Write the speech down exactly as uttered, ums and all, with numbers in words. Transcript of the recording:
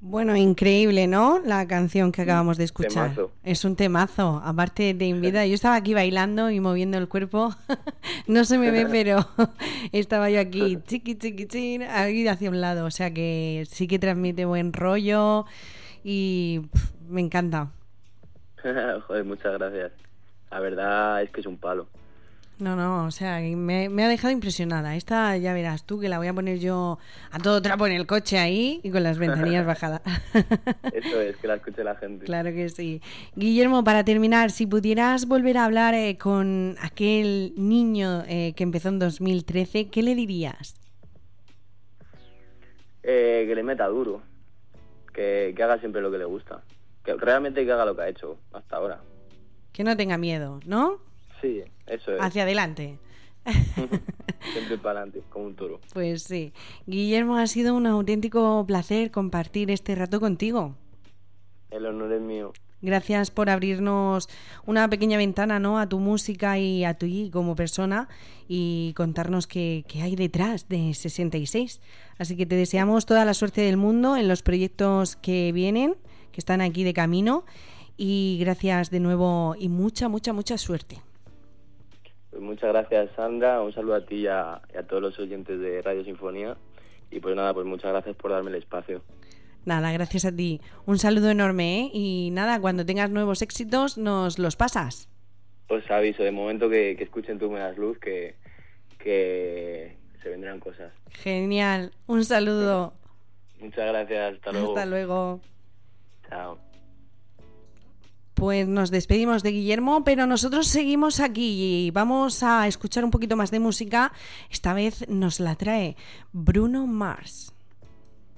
Bueno, increíble, ¿no? La canción que acabamos de escuchar. Temazo. Es un temazo. Aparte de invita, yo estaba aquí bailando y moviendo el cuerpo. No se me ve, pero estaba yo aquí, chiqui, chiqui, chin, aquí hacia un lado. O sea que sí que transmite buen rollo y pff, me encanta. Joder, muchas gracias. La verdad es que es un palo. No, no, o sea, me, me ha dejado impresionada. Esta ya verás tú que la voy a poner yo a todo trapo en el coche ahí y con las ventanillas bajadas. Eso es, que la escuche la gente. Claro que sí. Guillermo, para terminar, si pudieras volver a hablar eh, con aquel niño eh, que empezó en dos mil trece, ¿qué le dirías? Eh, que le meta duro. Que, que haga siempre lo que le gusta. Que realmente que haga lo que ha hecho hasta ahora. Que no tenga miedo, ¿no? Sí, eso es. Hacia adelante. Siempre para adelante, como un toro. Pues sí. Guillermo, ha sido un auténtico placer compartir este rato contigo. El honor es mío. Gracias por abrirnos una pequeña ventana, ¿no?, a tu música y a ti como persona y contarnos qué, qué hay detrás de sesenta y seis. Así que te deseamos toda la suerte del mundo en los proyectos que vienen, que están aquí de camino, y gracias de nuevo y mucha, mucha, mucha suerte. Pues muchas gracias, Sandra. Un saludo a ti y a, y a todos los oyentes de Radio Sinfonía. Y pues nada, pues muchas gracias por darme el espacio. Nada, gracias a ti. Un saludo enorme, ¿eh? Y nada, cuando tengas nuevos éxitos nos los pasas. Pues aviso, de momento que, que escuchen Tú me das luz, que, que se vendrán cosas. Genial. Un saludo. Muchas gracias. Hasta luego. Hasta luego. Chao. Pues nos despedimos de Guillermo, pero nosotros seguimos aquí y vamos a escuchar un poquito más de música. Esta vez nos la trae Bruno Mars.